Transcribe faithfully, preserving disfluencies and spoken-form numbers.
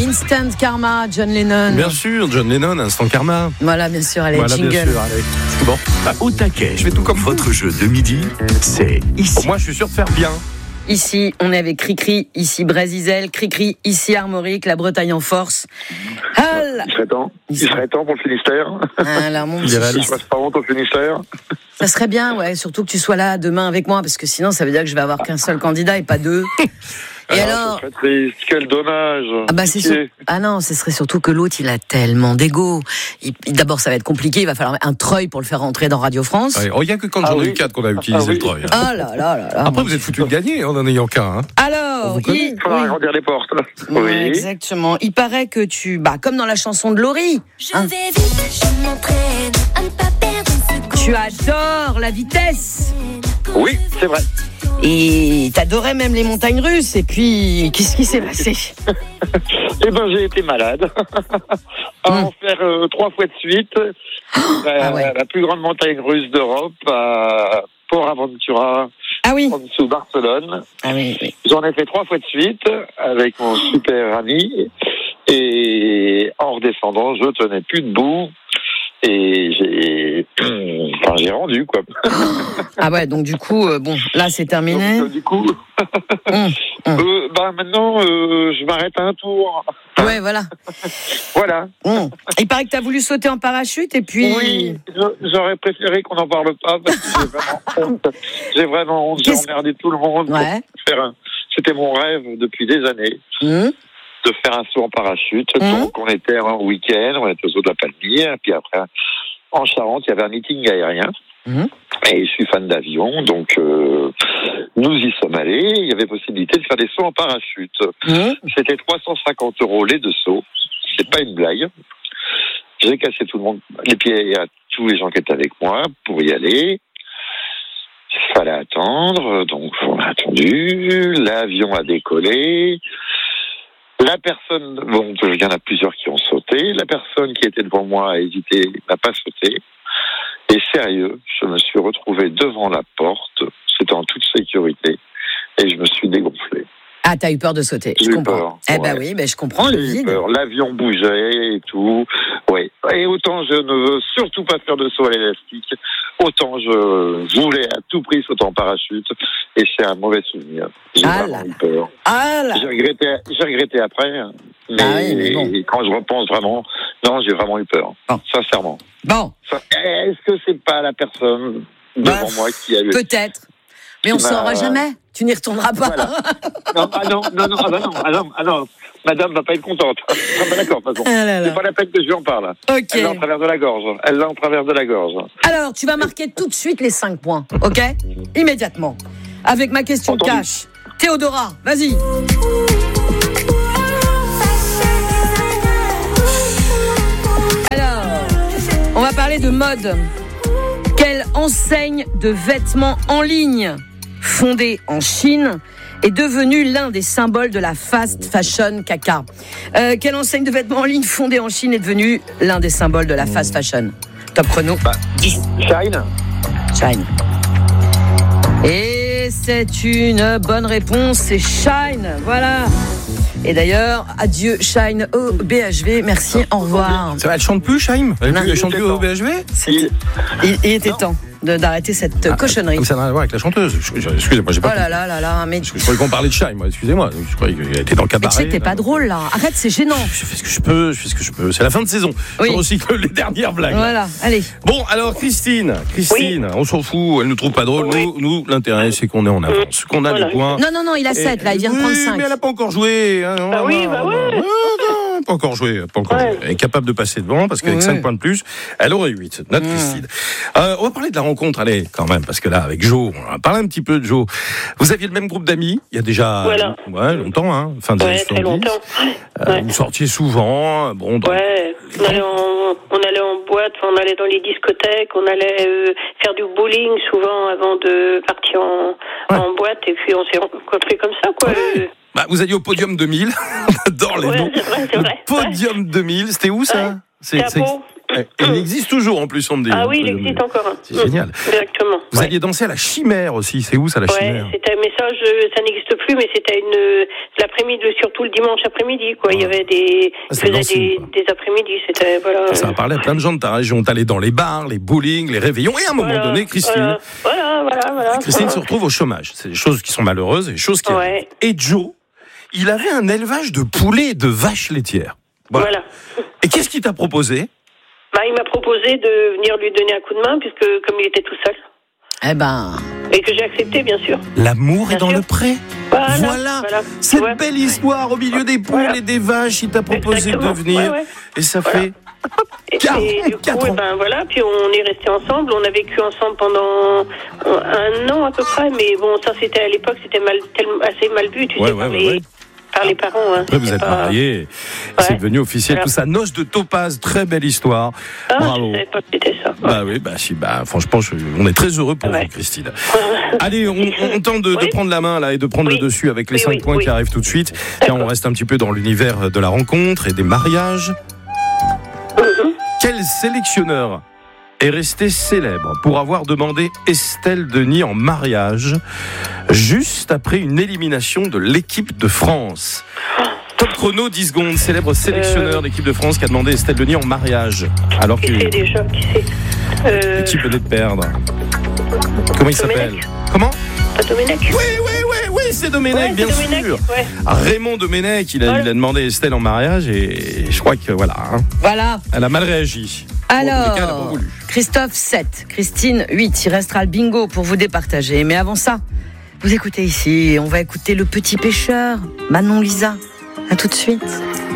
Instant Karma, John Lennon. Bien sûr, John Lennon, Instant Karma. Voilà, bien sûr, allez, voilà, jingle. Bien sûr, allez. C'est bon. Bah, au taquet. Je fais tout comme votre vous. jeu de midi, c'est ici. Pour moi, je suis sûr de faire bien. Ici, on est avec Cricri, ici Brésil, Cricri, ici Armorique, la Bretagne en force. Hal. Il serait temps. Il serait temps pour le Finistère. Alors, mon petit, réaliste. Je passe pas honte au Finistère. ça serait bien, ouais, surtout que tu sois là demain avec moi, parce que sinon, ça veut dire que je vais avoir qu'un seul candidat et pas deux. Et Ah, alors, ça serait triste. Quel dommage. ah bah c'est Pitié. sûr. Ah non, ce serait surtout que l'autre, il a tellement d'ego. Il- D'abord, ça va être compliqué. Il va falloir un treuil pour le faire rentrer dans Radio France. Ouais, oh, il n'y a que quand Ah j'en ai oui. eu quatre qu'on a utilisé Ah oui. le treuil. hein. Ah là là là là. Après, vous êtes foutu de gagner en n'en ayant qu'un. Hein. Alors, vous connaît. il, Il faudra oui. agrandir les portes. Ouais, Oui. exactement. Il paraît que tu, bah, comme dans la chanson de Laurie, Je hein, vais vite, je m'entraîne à ne pas perdre une seconde. tu adores la vitesse. Oui, c'est vrai. Et t'adorais même les montagnes russes. Et puis, qu'est-ce qui s'est passé? Eh ben, j'ai été malade. à en faire euh, trois fois de suite. La, ah ouais. la plus grande montagne russe d'Europe, à Port Aventura, Ah oui. en dessous de Barcelone. Ah oui, oui. J'en ai fait trois fois de suite avec mon super ami. Et en redescendant, je tenais plus debout. Et j'ai, enfin, j'ai rendu, quoi. Ah ouais, donc du coup, euh, bon, là c'est terminé. Donc, euh, du coup, Hum, hum. euh, bah, maintenant, euh, je m'arrête à un tour. Ouais, voilà. Voilà. Hum. Il paraît que t'as voulu sauter en parachute et puis. Oui, je- j'aurais préféré qu'on n'en parle pas parce que j'ai vraiment honte. J'ai vraiment honte. J'ai Qu'est-ce- emmerdé tout le monde. pour Ouais. faire un- C'était mon rêve depuis des années Hum. de faire un saut en parachute. Mhm. Donc, on était un week-end, on était au zoo de la Palmyre, et puis après, en Charente, il y avait un meeting aérien. Mhm. Et je suis fan d'avion, donc euh, nous y sommes allés. Il y avait possibilité de faire des sauts en parachute. Hum. C'était trois cent cinquante euros les deux sauts. C'est pas une blague. J'ai cassé tout le monde, les pieds à tous les gens qui étaient avec moi pour y aller. Il fallait attendre, donc on a attendu. L'avion a décollé. La personne, bon, il y en a plusieurs qui ont sauté. La personne qui était devant moi a hésité, n'a pas sauté. Et sérieux, je me suis retrouvé devant la porte. C'était en toute sécurité. Et je me suis dégonflé. Ah, t'as eu peur de sauter. J'ai Je eu comprends. peur, Eh ben ouais. oui, ben je comprends le J'ai eu vide. peur. L'avion bougeait et tout. Oui. Et autant je ne veux surtout pas faire de saut à l'élastique, autant je voulais à tout prix sauter en parachute. Et c'est un mauvais souvenir. J'ai Ah vraiment là eu là. peur. Ah là. J'ai regretté, j'ai regretté après. Mais, Ah oui, mais bon. quand je repense vraiment, non, j'ai vraiment eu peur. Bon. Sincèrement. Bon, Ça- Est-ce que c'est pas la personne Bah, devant moi qui a eu... peut-être. Mais on Qui ne m'a- saura jamais. Tu n'y retourneras pas. Voilà. Non, ah non, non, non, ah bah non, ah non, ah non. Madame va pas être contente. Ah bah d'accord, de toute façon. Ah là là. C'est pas la peine que je lui en parle. Ok. Elle l'a en travers de la gorge. Elle l'a en travers de la gorge. Alors, tu vas marquer tout de suite les cinq points, ok? Immédiatement. Avec ma question Entendu. cash. Théodora, vas-y. Alors, on va parler de mode. Quelle enseigne de vêtements en ligne, fondée en Chine, est devenue l'un des symboles de la fast fashion caca? Euh, quelle enseigne de vêtements en ligne fondée en Chine est devenue l'un des symboles de la fast fashion? Top chrono. dix. Shine. Shine. Et c'est une bonne réponse, c'est Shine, voilà. Et d'ailleurs, adieu Shine au B H V, merci, au revoir. Ça va, elle chante plus, Chaim? Elle, Non. elle chante plus au B H V? C'était- Il, il était temps de- d'arrêter cette Ah, cochonnerie. Comme ça n'a rien à voir avec la chanteuse. Je- je- Excusez-moi, j'ai Oh pas là là là là, mais Parce que je croyais qu'on parlait de Chaim, moi, excusez-moi. Je croyais qu'elle était dans le mais tu cabaret. sais que t'es pas là. drôle là. Arrête, c'est gênant. Je fais ce que je peux, je fais ce que je peux. C'est la fin de saison. Oui. Je recycle les dernières blagues. Voilà, allez. Bon, alors Christine, Christine, on s'en fout, elle ne trouve pas drôle. Nous, nous l'intérêt, c'est qu'on est en avance, qu'on a Voilà. les points. Non, non, non, il a sept là, il vient de Oui, prendre cinq. mais elle n'a pas encore joué. Hein, Ah oui, bah ouais. Ah, non, pas encore joué, pas encore Ouais. joué. Elle est capable de passer devant parce qu'avec Ouais. cinq points de plus, elle aurait huit. Notre Ouais. Christine. Euh, on va parler de la rencontre, allez, quand même, parce que là, avec Jo, on va parler un petit peu de Jo. Vous aviez le même groupe d'amis, il y a déjà Voilà. ouais, longtemps, hein, fin des années Ouais, très soixante-dix. longtemps. Euh, Ouais. Vous sortiez souvent, bon, dans- Ouais, on allait en, on allait en boîte, on allait dans les discothèques, on allait euh, faire du bowling souvent avant de partir en, Ouais. en boîte, et puis on s'est rencontrés comme ça, quoi. Ouais. Bah, vous alliez au podium deux mille. On adore les Ouais, noms. c'est vrai, c'est Le vrai. podium deux mille, c'était où ça? Ouais. C'est, C'est à c'est- Pau. Eh Ouais. Et il existe toujours en plus, on me dit. Ah oui, il existe encore. Hein. C'est génial. Exactement. Vous ouais. alliez danser à la Chimère aussi. C'est où ça, la ouais, Chimère? C'était, mais ça, je, ça n'existe plus, mais c'était une l'après-midi, surtout le dimanche après-midi, quoi. Ah. Il y avait des, ah, faisait des, des après-midi. C'était voilà. Ça a parlé à plein de gens de ta région. T'allais dans les bars, les bowling, les réveillons, et à un moment voilà, donné, Christine. Voilà, voilà, voilà. voilà. Christine se retrouve au chômage. C'est des choses qui sont malheureuses, et des choses qui. Ouais. Et Joe, il avait un élevage de poulets et de vaches laitières. Voilà. voilà. Et qu'est-ce qu'il t'a proposé? Bah, il m'a proposé de venir lui donner un coup de main, puisque comme il était tout seul. Eh ben. Et que j'ai accepté, bien sûr. L'amour bien est dans sûr. le pré. Voilà. Voilà. voilà. Cette ouais. belle histoire au milieu des poules voilà. et des vaches, il t'a proposé Exactement. de venir. Ouais, ouais. Et ça voilà. fait. Et, et du coup, et ben voilà, puis on est restés ensemble, on a vécu ensemble pendant un an à peu près, mais bon, ça c'était à l'époque, c'était mal, assez mal vu, tu ouais, sais, ouais, par, ouais, les, ouais. par les parents. Hein. Ouais, vous êtes pas... mariés, ouais. C'est devenu officiel, voilà. Tout ça. Noce de Topaz, très belle histoire. Ah, bravo. Je savais pas que c'était ça. Bah oui, bah si, bah franchement, je, on est très heureux pour ouais. vous, Christine. Allez, on, on tente de, oui. de prendre la main là et de prendre oui. le dessus avec les oui, cinq oui, points oui. qui arrivent tout de suite. Là, on reste un petit peu dans l'univers de la rencontre et des mariages. Mm-hmm. Quel sélectionneur est resté célèbre pour avoir demandé Estelle Denis en mariage juste après une élimination de l'équipe de France? Top chrono, dix secondes. Célèbre sélectionneur euh... d'équipe de France qui a demandé Estelle Denis en mariage. Alors qui que c'est déjà qui c'est euh... l'équipe venait de perdre. Comment il s'appelle? Comment? Pas Domenech. Oui, oui, oui, oui, c'est Domenech, ouais, bien c'est Domenech, sûr. Ouais. Raymond Domenech, il a, voilà. il a demandé Estelle en mariage et je crois que voilà. Hein, voilà. Elle a mal réagi. Alors, cas, Christophe sept, Christine huit. Il restera le bingo pour vous départager. Mais avant ça, vous écoutez ici, on va écouter Le Petit Pêcheur, Manon Lisa. À tout de suite.